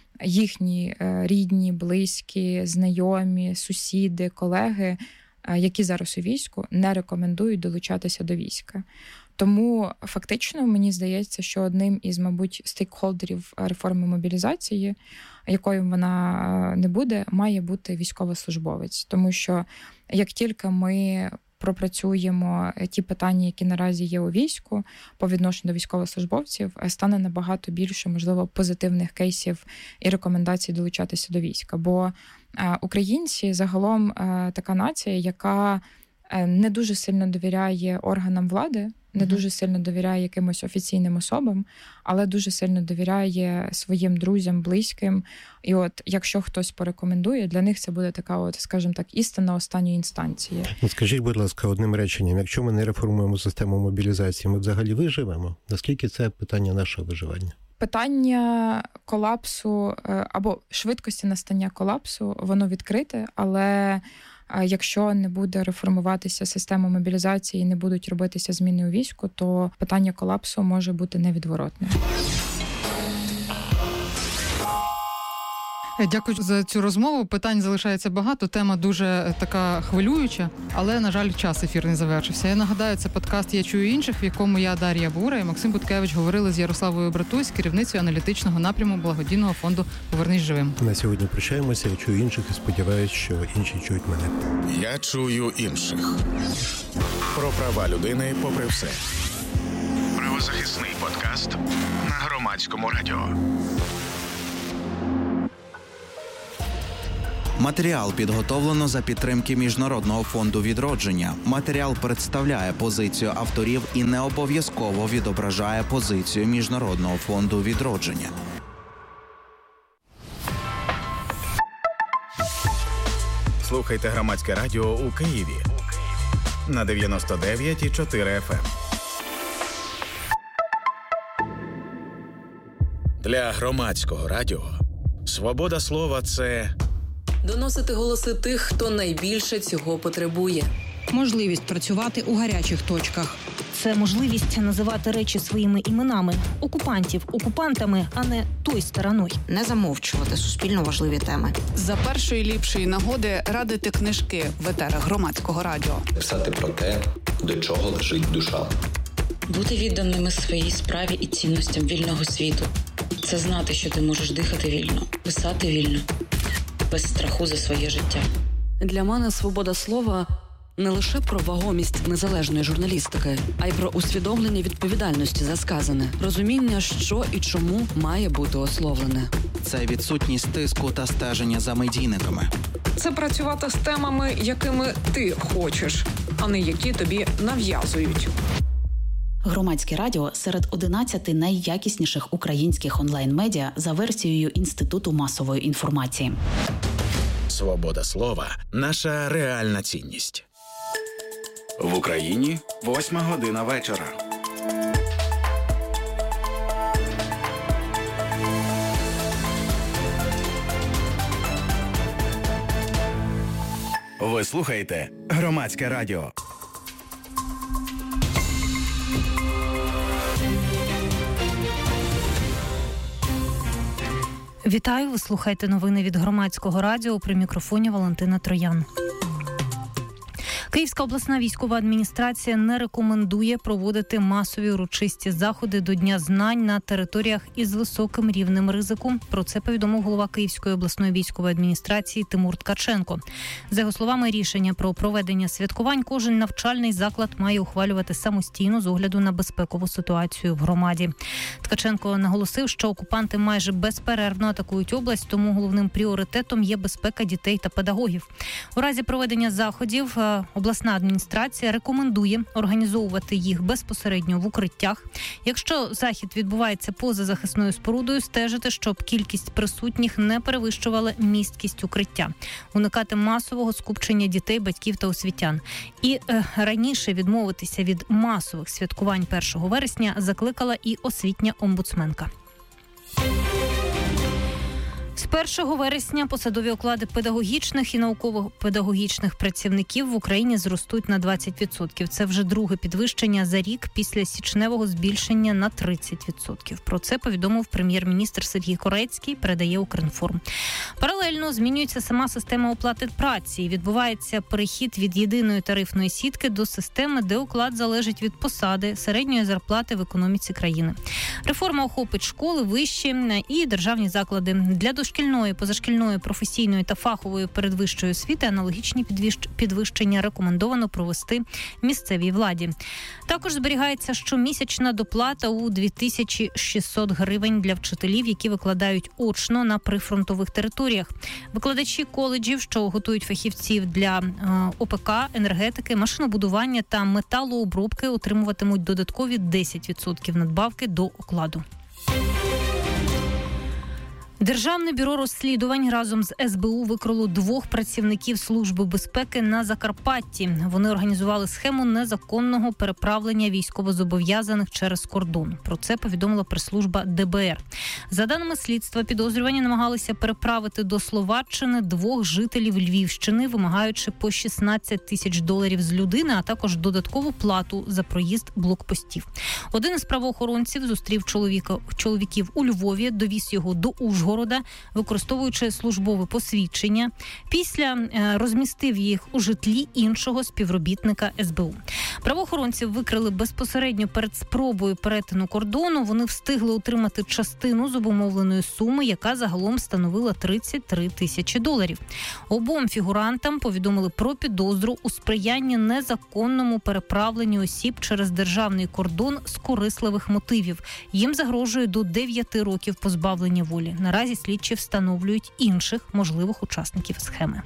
[SPEAKER 3] їхні е, рідні, близькі, знайомі, сусіди, колеги, е, які зараз у війську, не рекомендують долучатися до війська. Тому фактично мені здається, що одним із, мабуть, стейкхолдерів реформи мобілізації, якою вона не буде, має бути військовослужбовець. Тому що як тільки ми пропрацюємо ті питання, які наразі є у війську по відношенню до військовослужбовців, стане набагато більше, можливо, позитивних кейсів і рекомендацій долучатися до війська. Бо українці загалом така нація, яка не дуже сильно довіряє органам влади, не
[SPEAKER 1] mm-hmm.
[SPEAKER 3] дуже сильно довіряє якимось офіційним особам, але дуже сильно довіряє своїм друзям, близьким. І от якщо хтось порекомендує, для них це буде така, от, скажімо так, істина останньої інстанції.
[SPEAKER 2] Ну, скажіть, будь ласка, одним реченням, якщо ми не реформуємо систему мобілізації, ми взагалі виживемо? Наскільки це питання нашого виживання?
[SPEAKER 3] Питання колапсу або швидкості настання колапсу, воно відкрите, але якщо не буде реформуватися система мобілізації і не будуть робитися зміни у війську, то питання колапсу може бути невідворотним.
[SPEAKER 1] Дякую за цю розмову. Питань залишається багато. Тема дуже така хвилююча, але, на жаль, час ефірний завершився. Я нагадаю, це подкаст «Я чую інших», в якому я, Дар'я Бура і Максим Буткевич говорили з Ярославою Братусь, керівницею аналітичного напряму благодійного фонду «Повернись живим».
[SPEAKER 2] На сьогодні прощаємося. Я чую інших і сподіваюся, що інші чують мене.
[SPEAKER 4] Я чую інших. Про права людини попри все. Правозахисний подкаст на Громадському радіо.
[SPEAKER 5] Матеріал підготовлено за підтримки Міжнародного фонду відродження. Матеріал представляє позицію авторів і не обов'язково відображає позицію Міжнародного фонду відродження.
[SPEAKER 4] Слухайте Громадське радіо у Києві на дев'яносто дев'ять і чотири еф ем. Для Громадського радіо свобода слова – це
[SPEAKER 6] доносити голоси тих, хто найбільше цього потребує.
[SPEAKER 7] Можливість працювати у гарячих точках.
[SPEAKER 8] Це можливість називати речі своїми іменами. Окупантів окупантами, а не той стороною.
[SPEAKER 9] Не замовчувати суспільно важливі теми.
[SPEAKER 10] За першої ліпшої нагоди радити книжки в етерах Громадського радіо.
[SPEAKER 11] Писати про те, до чого лежить душа.
[SPEAKER 12] Бути відданими своїй справі і цінностям вільного світу. Це знати, що ти можеш дихати вільно, писати вільно, без страху за своє життя.
[SPEAKER 6] Для мене свобода слова не лише про вагомість незалежної журналістики, а й про усвідомлення відповідальності за сказане, розуміння, що і чому має бути ословлене.
[SPEAKER 5] Це відсутність тиску та стеження за медійниками.
[SPEAKER 10] Це працювати з темами, якими ти хочеш, а не які тобі нав'язують.
[SPEAKER 13] Громадське радіо серед одинадцяти найякісніших українських онлайн-медіа за версією Інституту масової інформації.
[SPEAKER 4] Свобода слова – наша реальна цінність.
[SPEAKER 5] В Україні восьма година вечора.
[SPEAKER 4] Ви слухаєте Громадське радіо.
[SPEAKER 8] Вітаю, ви слухаєте новини від Громадського радіо, при мікрофоні Валентина Троян. Київська обласна військова адміністрація не рекомендує проводити масові урочисті заходи до Дня знань на територіях із високим рівнем ризику. Про це повідомив голова Київської обласної військової адміністрації Тимур Ткаченко. За його словами, рішення про проведення святкувань кожен навчальний заклад має ухвалювати самостійно з огляду на безпекову ситуацію в громаді. Ткаченко наголосив, що окупанти майже безперервно атакують область, тому головним пріоритетом є безпека дітей та педагогів. У разі проведення заходів обласна адміністрація рекомендує організовувати їх безпосередньо в укриттях. Якщо захід відбувається поза захисною спорудою, стежити, щоб кількість присутніх не перевищувала місткість укриття. Уникати масового скупчення дітей, батьків та освітян. І е, раніше відмовитися від масових святкувань першого вересня закликала і освітня омбудсменка. З першого вересня посадові оклади педагогічних і науково-педагогічних працівників в Україні зростуть на двадцять відсотків. Це вже друге підвищення за рік після січневого збільшення на тридцять відсотків. Про це повідомив прем'єр-міністр Сергій Корецький, передає Укрінформ. Паралельно змінюється сама система оплати праці. Відбувається перехід від єдиної тарифної сітки до системи, де оклад залежить від посади, середньої зарплати в економіці країни. Реформа охопить школи, вищі і державні заклади. Для дошкільної, позашкільної, професійної та фахової передвищої освіти аналогічні підвищення рекомендовано провести місцевій владі. Також зберігається щомісячна доплата у дві тисячі шістсот гривень для вчителів, які викладають очно на прифронтових територіях. Викладачі коледжів, що готують фахівців для О Пе Ка, енергетики, машинобудування та металообробки, отримуватимуть додаткові десять відсотків надбавки до окладу. Державне бюро розслідувань разом з Ес Бе У викрило двох працівників Служби безпеки на Закарпатті. Вони організували схему незаконного переправлення військовозобов'язаних через кордон. Про це повідомила прес-служба Де Бе Ер. За даними слідства, підозрювані намагалися переправити до Словаччини двох жителів Львівщини, вимагаючи по шістнадцять тисяч доларів з людини, а також додаткову плату за проїзд блокпостів. Один із правоохоронців зустрів чоловіка, чоловіків у Львові, довіз його до Ужгорода, використовуючи службове посвідчення. Після розмістив їх у житлі іншого співробітника Ес Бе У. Правоохоронців викрили безпосередньо перед спробою перетину кордону. Вони встигли отримати частину з обумовленої суми, яка загалом становила тридцять три тисячі доларів. Обом фігурантам повідомили про підозру у сприянні незаконному переправленню осіб через державний кордон з корисливих мотивів. Їм загрожує до дев'яти років позбавлення волі. Наразі слідчі встановлюють інших можливих учасників схеми.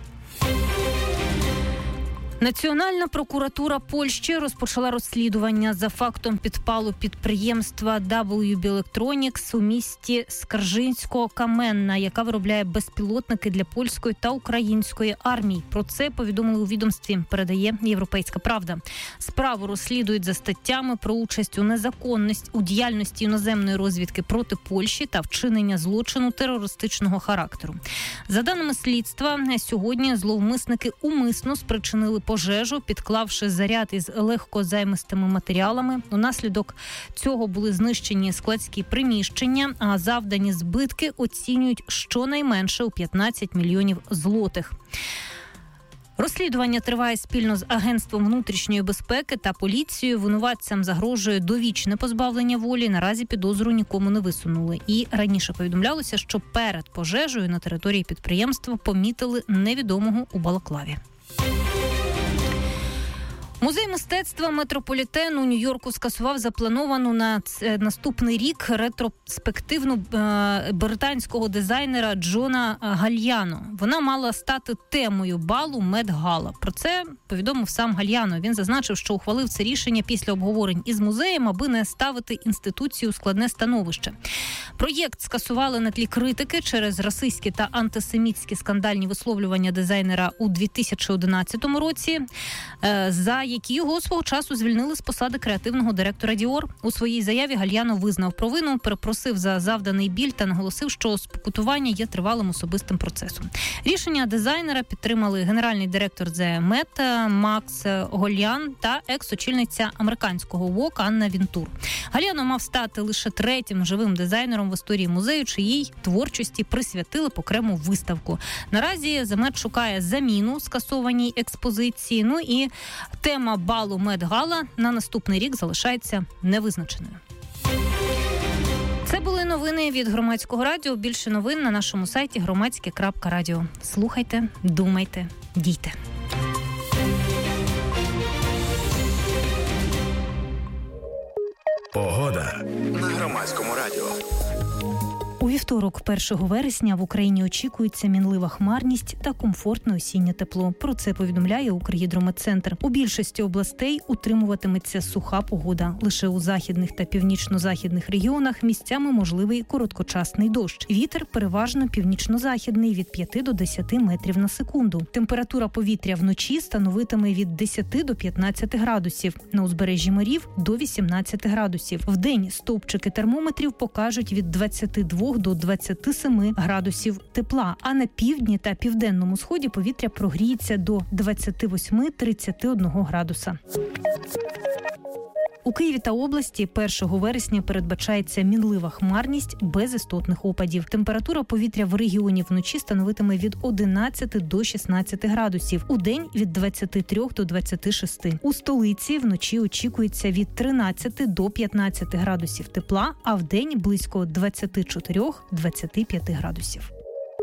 [SPEAKER 8] Національна прокуратура Польщі розпочала розслідування за фактом підпалу підприємства дабл ю бі Electronics у місті Скаржинсько-Каменна, яка виробляє безпілотники для польської та української армій. Про це повідомили у відомстві, передає «Європейська правда». Справу розслідують за статтями про участь у незаконність у діяльності іноземної розвідки проти Польщі та вчинення злочину терористичного характеру. За даними слідства, сьогодні зловмисники умисно спричинили пожежу, підклавши заряд із легкозаймистими матеріалами. Унаслідок цього були знищені складські приміщення, а завдані збитки оцінюють щонайменше у п'ятнадцять мільйонів злотих. Розслідування триває спільно з Агентством внутрішньої безпеки та поліцією. Винуватцям загрожує довічне позбавлення волі. Наразі підозру нікому не висунули. І раніше повідомлялося, що перед пожежею на території підприємства помітили невідомого у балаклаві. Музей мистецтва Метрополітен у Нью-Йорку скасував заплановану на наступний рік ретроспективну е- британського дизайнера Джона Гальяно. Вона мала стати темою балу Мет-Гала. Про це повідомив сам Гальяно. Він зазначив, що ухвалив це рішення після обговорень із музеєм, аби не ставити інституцію у складне становище. Проєкт скасували на тлі критики через расистські та антисемітські скандальні висловлювання дизайнера у дві тисячі одинадцятому році, е- за які його свого часу звільнили з посади креативного директора Діор. У своїй заяві Гальяно визнав провину, перепросив за завданий біль та наголосив, що спокутування є тривалим особистим процесом. Рішення дизайнера підтримали генеральний директор The Met Макс Гольян та екс-очільниця американського ВОК Анна Вінтур. Гальяно мав стати лише третім живим дизайнером в історії музею, чиїй творчості присвятили окрему виставку. Наразі The Met шукає заміну скасованій експозиції. Ну і тема балу Мет-Гала на наступний рік залишається невизначеною. Це були новини від Громадського радіо. Більше новин на нашому сайті громадське крапка радіо. Слухайте, думайте, дійте.
[SPEAKER 4] Погода на Громадському радіо.
[SPEAKER 8] У вівторок, першого вересня, в Україні очікується мінлива хмарність та комфортне осіннє тепло. Про це повідомляє Укргідрометцентр. У більшості областей утримуватиметься суха погода. Лише у західних та північно-західних регіонах місцями можливий короткочасний дощ. Вітер переважно північно-західний від п'яти до десяти метрів на секунду. Температура повітря вночі становитиме від десяти до п'ятнадцяти градусів. На узбережжі морів – до вісімнадцяти градусів. Вдень стовпчики термометрів покажуть від двадцяти двох до двадцяти семи градусів тепла, а на півдні та південному сході повітря прогріється до двадцяти восьми - тридцяти одного градуса. У Києві та області першого вересня передбачається мінлива хмарність без істотних опадів. Температура повітря в регіоні вночі становитиме від одинадцяти до шістнадцяти градусів. Удень – від двадцяти трьох до двадцяти шести. У столиці вночі очікується від тринадцяти до п'ятнадцяти градусів тепла, а вдень – близько двадцяти чотирьох - двадцяти п'яти градусів.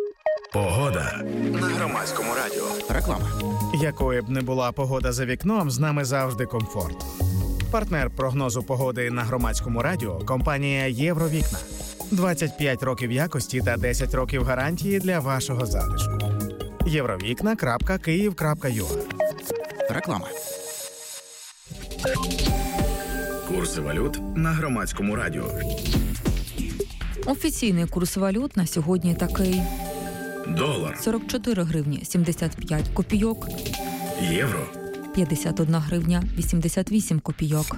[SPEAKER 4] Погода на Громадському радіо.
[SPEAKER 5] Реклама.
[SPEAKER 4] Якою б не була погода за вікном, з нами завжди комфорт. Партнер прогнозу погоди на Громадському радіо – компанія «Євровікна». двадцять п'ять років якості та десять років гарантії для вашого затишку. євровікна крапка київ крапка ю а.
[SPEAKER 5] Реклама.
[SPEAKER 4] Курси валют на Громадському радіо.
[SPEAKER 14] Офіційний курс валют на сьогодні такий.
[SPEAKER 4] Долар
[SPEAKER 14] сорок чотири гривні сімдесят п'ять копійок.
[SPEAKER 4] Євро
[SPEAKER 14] п'ятдесят одна гривня вісімдесят вісім копійок.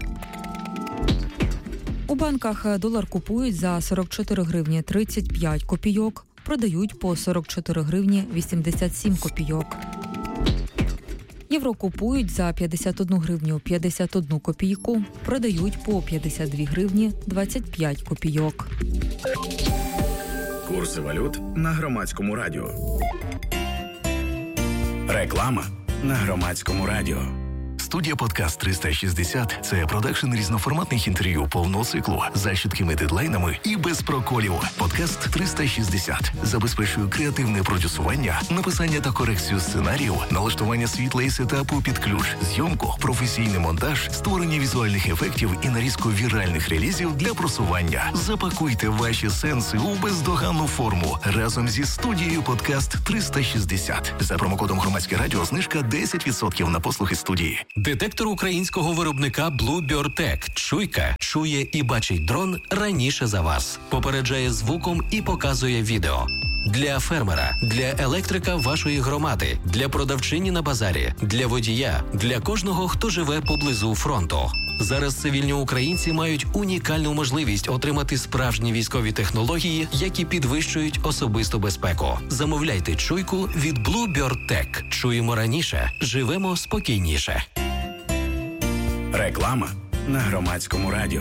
[SPEAKER 14] У банках долар купують за сорок чотири гривні тридцять п'ять копійок, продають по сорок чотири гривні вісімдесят сім копійок. Євро купують за п'ятдесят одну гривню п'ятдесят одну копійку, продають по п'ятдесят дві гривні двадцять п'ять копійок.
[SPEAKER 4] Курси валют на Громадському радіо. Реклама на Громадському радіо.
[SPEAKER 15] Студія «Подкаст триста шістдесят» – це продакшн різноформатних інтерв'ю повного циклу за чіткими дедлайнами і без проколів. «Подкаст триста шістдесят» забезпечує креативне продюсування, написання та корекцію сценарію, налаштування світла і сетапу під ключ, зйомку, професійний монтаж, створення візуальних ефектів і нарізку віральних релізів для просування. Запакуйте ваші сенси у бездоганну форму разом зі студією «Подкаст триста шістдесят». За промокодом «Громадське радіо» знижка десять відсотків на послуги студії.
[SPEAKER 16] Детектор українського виробника Bluebird-Tech. Чуйка чує і бачить дрон раніше за вас. Попереджає звуком і показує відео. Для фермера, для електрика вашої громади, для продавчині на базарі, для водія, для кожного, хто живе поблизу фронту. Зараз цивільні українці мають унікальну можливість отримати справжні військові технології, які підвищують особисту безпеку. Замовляйте чуйку від Bluebird-Tech. Чуємо раніше, живемо спокійніше.
[SPEAKER 4] Реклама на Громадському радіо.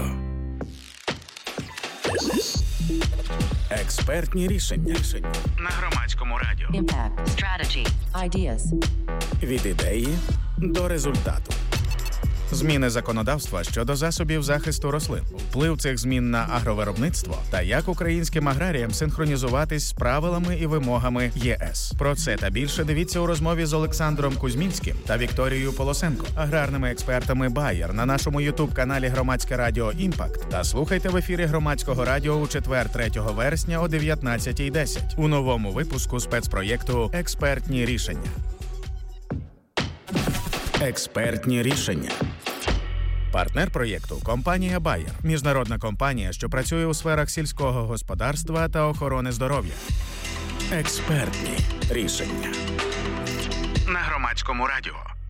[SPEAKER 4] Експертні рішення на Громадському радіо.
[SPEAKER 17] Impact, strategy, ideas.
[SPEAKER 4] Від ідеї до результату. Зміни законодавства щодо засобів захисту рослин, вплив цих змін на агровиробництво та як українським аграріям синхронізуватись з правилами і вимогами ЄС. Про це та більше дивіться у розмові з Олександром Кузьмінським та Вікторією Полосенко, аграрними експертами Bayer на нашому ютуб-каналі Громадське радіо «Імпакт» та слухайте в ефірі Громадського радіо у четвер, третього вересня о дев'ятнадцятій десять у новому випуску спецпроєкту «Експертні рішення». Експертні рішення. Партнер проєкту – компанія Bayer. Міжнародна компанія, що працює у сферах сільського господарства та охорони здоров'я. Експертні рішення. На Громадському радіо.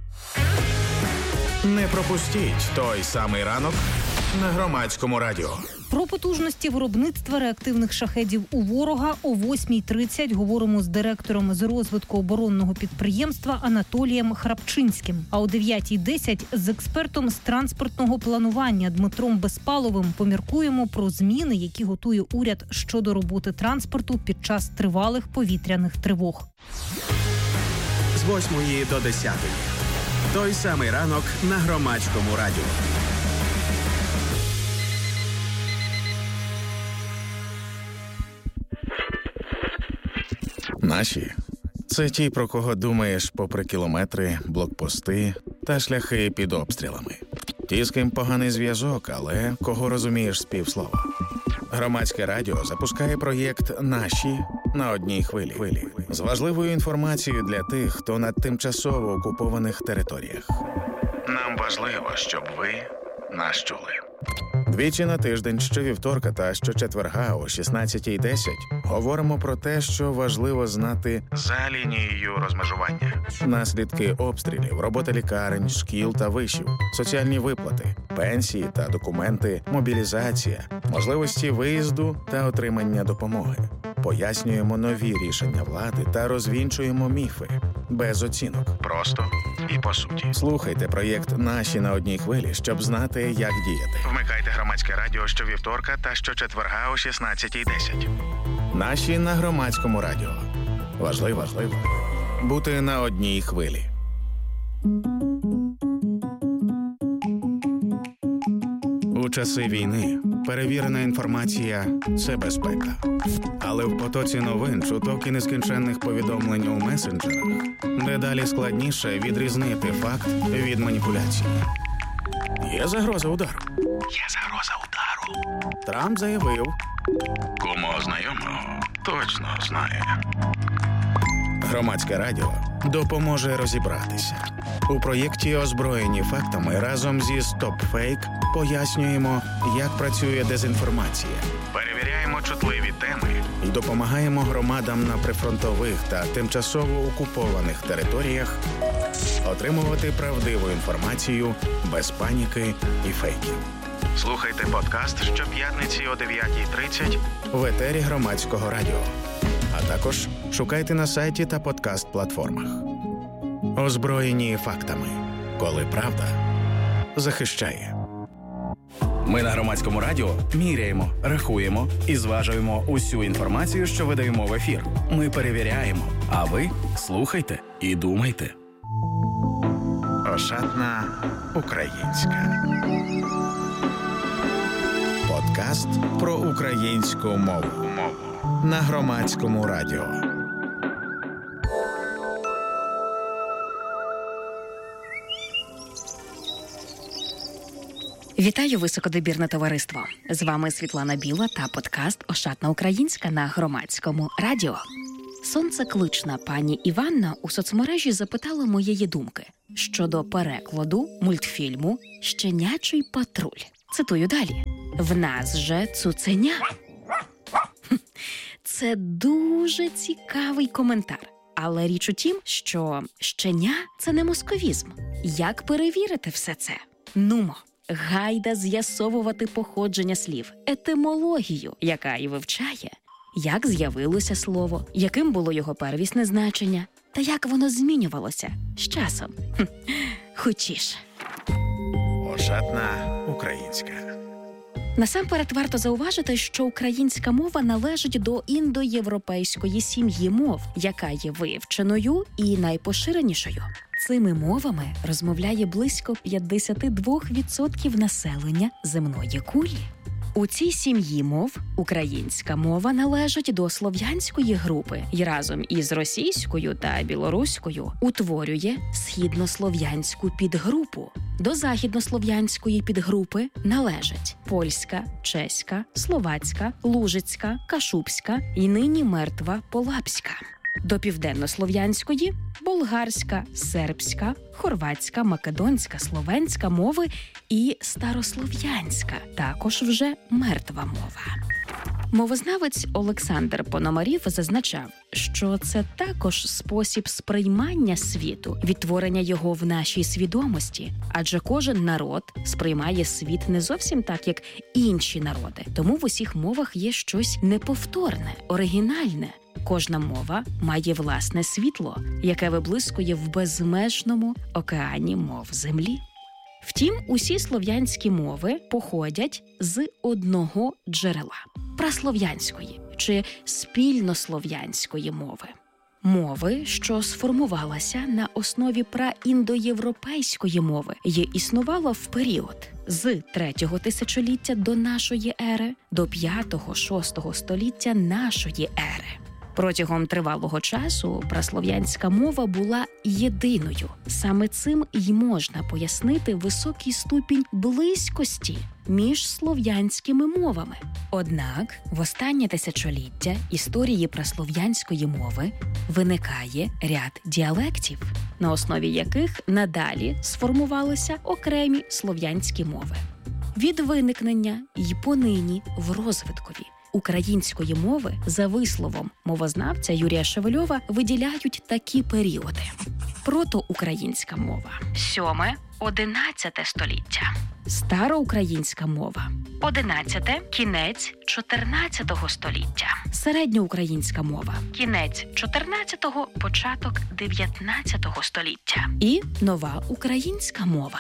[SPEAKER 4] Не пропустіть той самий ранок на Громадському радіо.
[SPEAKER 8] Про потужності виробництва реактивних шахедів у ворога о восьмій тридцять говоримо з директором з розвитку оборонного підприємства Анатолієм Храпчинським. А о дев'ятій десять з експертом з транспортного планування Дмитром Безпаловим поміркуємо про зміни, які готує уряд щодо роботи транспорту під час тривалих повітряних тривог.
[SPEAKER 4] З восьмої до десятої. Той самий ранок на Громадському радіо. Наші – це ті, про кого думаєш попри кілометри, блокпости та шляхи під обстрілами. Ті, з ким поганий зв'язок, але кого розумієш з півслова. Громадське радіо запускає проєкт «Наші» на одній хвилі. З важливою інформацією для тих, хто на тимчасово окупованих територіях. Нам важливо, щоб ви нас чули. Двічі на тиждень, щовівторка та щочетверга о шістнадцятій десять говоримо про те, що важливо знати за лінією розмежування. Наслідки обстрілів, робота лікарень, шкіл та вишів, соціальні виплати, пенсії та документи, мобілізація, можливості виїзду та отримання допомоги. Пояснюємо нові рішення влади та розвінчуємо міфи. Без оцінок. Просто і по суті. Слухайте проєкт «Наші» на одній хвилі, щоб знати, як діяти. Вмикайте Громадське радіо щовівторка та щочетверга о шістнадцятій десять. «Наші» на Громадському радіо. Важливо, важливо бути на одній хвилі. У часи війни перевірена інформація – це безпека. Але в потоці новин, чуток і нескінченних повідомлень у месенджерах дедалі складніше відрізнити факт від маніпуляції. Є загроза удару.
[SPEAKER 15] Є загроза удару.
[SPEAKER 4] Трамп заявив.
[SPEAKER 15] Кому знайомого точно знає.
[SPEAKER 4] Громадське радіо допоможе розібратися. У проєкті «Озброєні фактами» разом зі StopFake пояснюємо, як працює дезінформація, перевіряємо чутливі теми і допомагаємо громадам на прифронтових та тимчасово окупованих територіях отримувати правдиву інформацію без паніки і фейків. Слухайте подкаст щоп'ятниці о дев'ятій тридцять в етері Громадського радіо. А також шукайте на сайті та подкаст-платформах. Озброєні фактами. Коли правда захищає.
[SPEAKER 18] Ми на Громадському радіо міряємо, рахуємо і зважуємо усю інформацію, що видаємо в ефір. Ми перевіряємо, а ви слухайте і думайте.
[SPEAKER 4] Ошатна українська. Подкаст про українську мову. На Громадському радіо.
[SPEAKER 19] Вітаю, високодобірне товариство! З вами Світлана Біла та подкаст «Ошатна українська» на Громадському радіо. Сонцеклична пані Іванна у соцмережі запитала моєї думки щодо перекладу мультфільму «Щенячий патруль». Цитую далі. «В нас же цуценя». Це дуже цікавий коментар. Але річ у тім, що щеня – це не московізм. Як перевірити все це? Нумо. Гайда з'ясовувати походження слів, етимологію, яка і вивчає, як з'явилося слово, яким було його первісне значення, та як воно змінювалося з часом. Хм. Хочеш.
[SPEAKER 4] Ошатна українська.
[SPEAKER 19] Насамперед варто зауважити, що українська мова належить до індоєвропейської сім'ї мов, яка є вивченою і найпоширенішою. Цими мовами розмовляє близько п'ятдесят два відсотки населення земної кулі. У цій сім'ї мов українська мова належить до слов'янської групи і разом із російською та білоруською утворює східнослов'янську підгрупу. До західнослов'янської підгрупи належать польська, чеська, словацька, лужицька, кашубська і нині мертва полапська. До південнослов'янської – болгарська, сербська, хорватська, македонська, словенська мови і старослов'янська, також вже мертва мова. Мовознавець Олександр Пономарів зазначав, що це також спосіб сприймання світу, відтворення його в нашій свідомості, адже кожен народ сприймає світ не зовсім так, як інші народи. Тому в усіх мовах є щось неповторне, оригінальне. Кожна мова має власне світло, яке виблискує в безмежному океані мов землі. Втім, усі слов'янські мови походять з одного джерела – праслов'янської чи спільнослов'янської мови. Мови, що сформувалася на основі праіндоєвропейської мови і існувала в період з третього тисячоліття до нашої ери до п'ятого-шостого століття нашої ери. Протягом тривалого часу праслов'янська мова була єдиною. Саме цим й можна пояснити високий ступінь близькості між слов'янськими мовами. Однак в останнє тисячоліття історії праслов'янської мови виникає ряд діалектів, на основі яких надалі сформувалися окремі слов'янські мови. Від виникнення й понині в розвиткові української мови за висловом мовознавця Юрія Шевельова виділяють такі періоди. Протоукраїнська мова – сьоме-одинадцяте століття. Староукраїнська мова – одинадцяте – кінець чотирнадцятого століття. Середньоукраїнська мова – кінець чотирнадцятого – початок дев'ятнадцятого століття. І нова українська мова.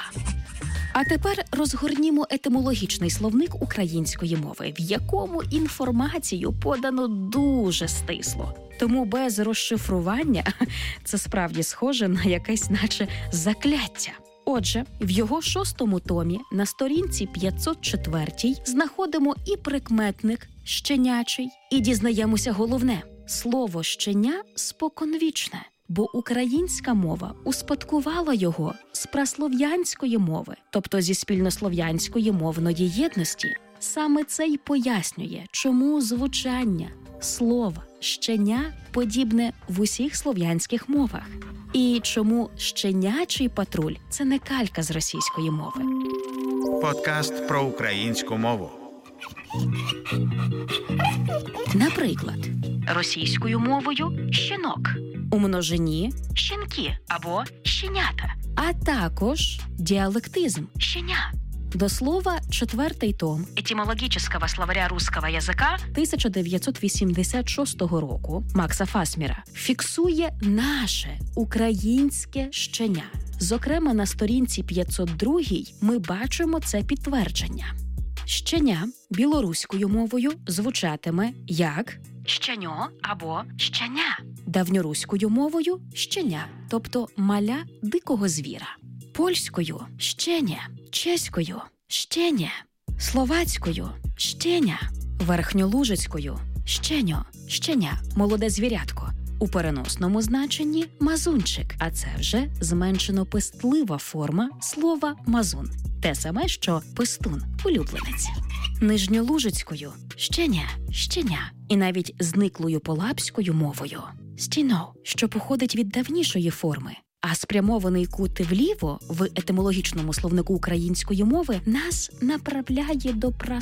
[SPEAKER 19] А тепер розгорнімо етимологічний словник української мови, в якому інформацію подано дуже стисло. Тому без розшифрування це справді схоже на якесь наче закляття. Отже, в його шостому томі на сторінці п'ятсот четвертій знаходимо і прикметник «щенячий», і дізнаємося головне – слово «щеня» споконвічне, бо українська мова успадкувала його з праслов'янської мови, тобто зі спільнослов'янської мовної єдності. Саме це й пояснює, чому звучання слова «щеня» подібне в усіх слов'янських мовах. І чому «щенячий патруль» – це не калька з російської мови.
[SPEAKER 4] Подкаст про українську мову.
[SPEAKER 19] Наприклад, російською мовою «щінок», у множині «щінки» або «щенята», а також діалектизм «щеня». До слова, четвертий том етимологічного словаря русского язика тисяча дев'ятсот вісімдесят шостого року Макса Фасміра фіксує наше українське щеня. Зокрема, на сторінці п'ятсот другій ми бачимо це підтвердження. Щеня білоруською мовою звучатиме як «щеньо» або «щеня», давньоруською мовою «щеня», тобто маля дикого звіра, польською «щеня», чеською «щеня», словацькою «щеня», верхньолужицькою «щеньо», «щеня», молоде звірятко. У переносному значенні «мазунчик», а це вже зменшено пестлива форма слова «мазун». Те саме, що пестун, улюбленець. Нижньолужицькою «щеня», «щеня» і навіть зниклою полапською мовою «стіно», що походить від давнішої форми. А спрямований кут вліво в етимологічному словнику української мови нас направляє до прас